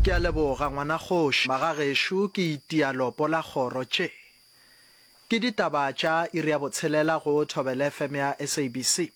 Ke a leboga ngwana kgoši magagesho ke itialopo la kgoro tše ke ditaba tša iri ya botshelela go Thobela FM ya SABC.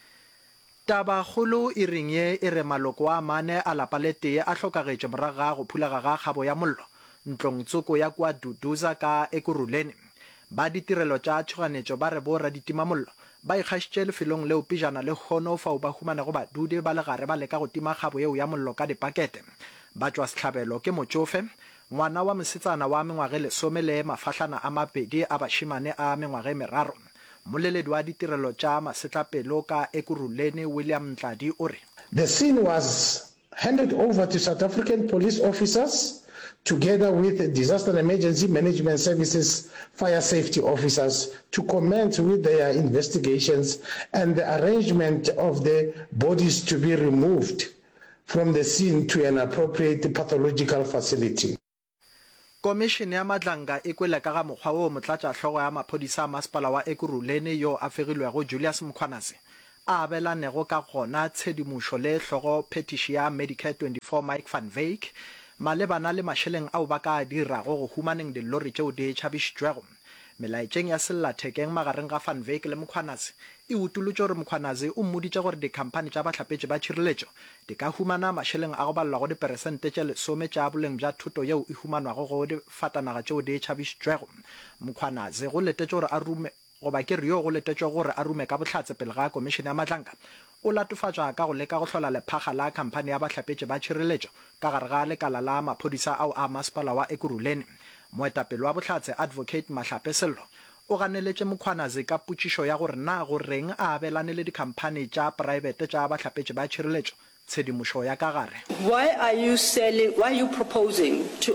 Taba kgolo e reng ye e re maloko a mane a lapa le tee a hlokagetše morago ga go phulaga ga kgabo ya mollo ntlong tsoko ya kwa Duduza ka Ekurhuleni. Ba ditirelo tša tšhoganetšo ba re bo raditimamollo ba ikgašitše lefelong leo pejana le kgono fao ba humanego badudi ba le gare ba leka go tima kgabo yeo ya mollo ka dipakete. Ba tšwa sehlabelo ke motšofe ngwana wa mosetsana wa mengwage lesome le mafahlana a mabedi a bašimane a mengwage meraro. Moleledi wa ditirelo tša masetlapelo ka Ekurhuleni William Mtladi o re The scene was handed over to South African police officers together with Disaster and Emergency Management Services fire safety officers to commence with their investigations and the arrangement of the bodies to be removed from the scene to an appropriate pathological facility. Komishene ya Madlanga e kwele ka ga mokgwa o motlatša hlogo ya maphodisa a masepala wa Ekurhuleni yo a fegilwego Julius Mkhwanazi a abelanego ka gona tshedimušo le hlogo phetiši ya Medicare 24 Mike van Wyk malebana le mašeleng ao ba ka dirago go humaneng dillori tšeo di tšhabišitšwego. Melaetšeng ya sellathekeng magareng ga van Wyk le Mkhwanazi e utolotše gore Mkhwanazi o mmoditše gore dikhampani tša bahlapetši ba tšhireletšo di ka humana mašeleng a go balelwa go diperesente tše 10 tša boleng bja thuto yeo e humanwago go difatanaga tšeo di tšhabišitšwego. Mkhwanazi go letetše gore a rume goba ke rio go letetšwe gore a rume ka bohlatse pele ga komishene ya Madlanga o latofatšwa ka go leka go hlola lephaga la khampani ya bahlapetši ba tšhireletšo ka gare ga lekala la maphodisa ao a masepala wa Ekurhuleni. Moetapele wa bohlatse Advocate Mahlape Sello o ganeletše Mkhwanazi ka potšišo ya gore na go reng a abelane le dikhampani tša private tša bahlapetši ba tšhireletšo tshedimušo ya ka gare. Why are you proposing to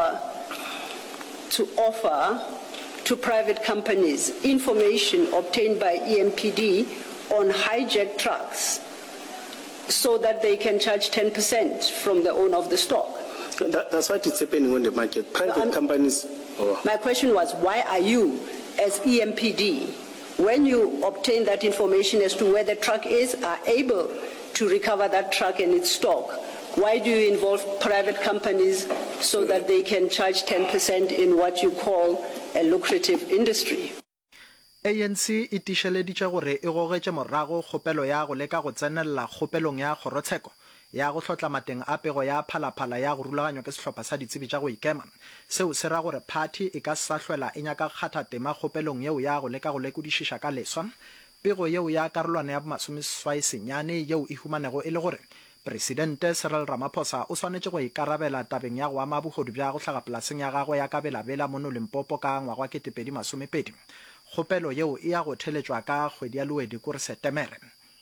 offer to private companies information obtained by EMPD on hijacked trucks so that they can charge 10% from the owner of the stock? That's what is happening on the market. Private companies. My question was, why are you, as EMPD, when you obtain that information as to where the truck is, are able to recover that truck and its stock? Why do you involve private companies so that they can charge 10% in what you call a lucrative industry? ANC e tišeleditše gore e gogetše morago kgopelo ya go leka go tsenelela kgopelong ya kgorotsheko ya go hlotla mateng a pego ya phalaphala ya go rulaganywa ke sehlopha sa ditsebi tša go ikema. Seo se ra gore party e ka sahlwela e nyaka kgatha tema kgopelong yeo ya go leka go lekodišiša ka leswa pego yeo ya karolwana ya bomasomeswai senyane yeo e humanego e le gore Presidente Cyril Ramaphosa o swanetše go ikarabela tabeng ya go ama bogodu bja go hlaga polaseng ya gagwe ya kabelabela mono Limpopo ka ngwaga wa 2020. Kgopelo yeo e ya go theletšwa ka kgwedi ya Luedi kore Setemere.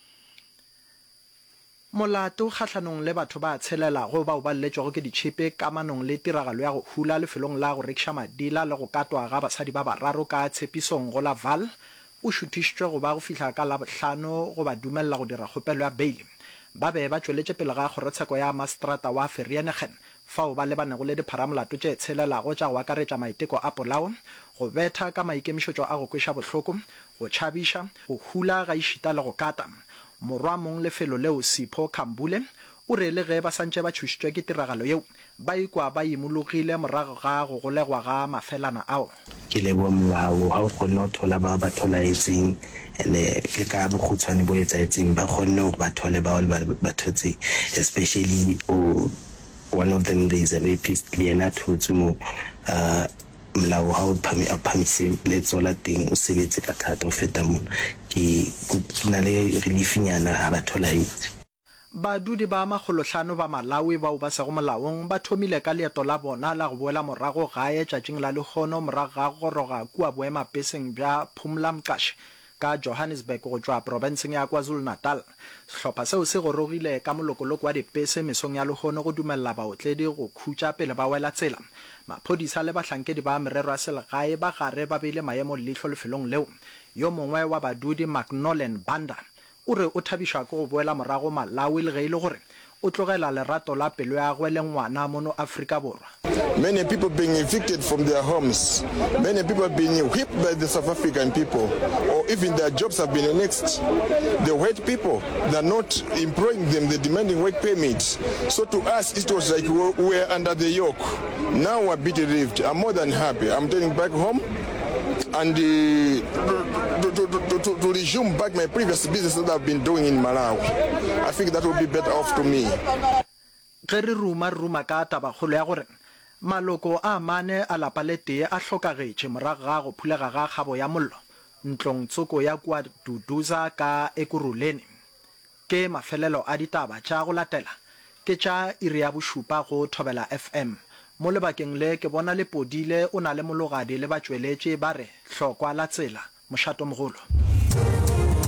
Molato kgatlhanong le batho ba tshelelago bao ba lletšwago ke ditšhipe kamanong le tiragalo ya go hula lefelong la go rekiša madila le go katwa ga basadi ba bararo ka tshepisong go la Vaal o šuthišitšwe go ba go fihla ka Labohlano go ba dumelela go dira kgopelo ya beile. Ba be ba tšweletše pele ga kgorotsheko ya maseterata wa Vereeniging fao ba lebanego le dipharamolato tše tshelelago tša go akaretša maiteko a polao go betha ka maikemišetšo a go kweša bohloko go tšhabiša go hula ga išita le go kata. Morwa mong lefelo leo Sipho Khambule o re le ge ba santše ba tšhošitšwe ke tiragalo yeo ba ikwa ba imologile morago ga go golegwa ga mafelana ao. Ke leboa molao ha o kgonne go thola ba ba tholaetseng le ka bokgutshwane bo etsaetseng ba kgonne go ba thole bao ba thotseng, especially one of them there is a rapist le yena thotse mo molao ha o phamise letso la teng o sebetse ka thata o feta mo ke na le reliefinyana ha ba tholaetse. Badudi ba magolohlano ba Malawi bao ba sego molaong ba thomile ka leeto la bona la go boela morago gae tšatšing la lekgono morago ga go goroga kua boemapeseng bja Phumla Mqashi ka Johannesburg go tšwa provinseng ya KwaZulu-Natal. Sehlopha seo se gorogile ka molokoloko wa dipese mesong ya lekgono go dumelela baotledi go khutša pele ba wela tsela. Maphodisa le bahlankedi ba merero ya selegae ba gare ba beile maemo leihlo lefelong leo. Yo mongwe wa badudi Macnolan Banda o re o thabišwa ke go boela morago Malawi le ge e le gore o tlogela lerato la pelo ya gwe le ngwana mono Afrika Borwa. Many people being evicted from their homes. Many people being whipped by the South African people, or even their jobs have been annexed. The white people, they're not employing them, they're demanding work permits. So to us, it was like we're under the yoke. Now we're a bit relieved. I'm more than happy. I'm turning back home and to resume back my previous business that I've been doing in Malawi. I think that will be better off to me. Maloko a mane a lapalete a hlokagetse morago ga go phulega ga kgabo ya mollo ntlong tsoko ya kwa Duduza ka Ekurhuleni. Ke mafelelo a ditaba tša go latela ke tša iri ya bošupa go Thobela FM. Mo lebakeng le ke bona le podile o na le mologadi le batšweletši ba re hlokwa la tsela mošato mogolo.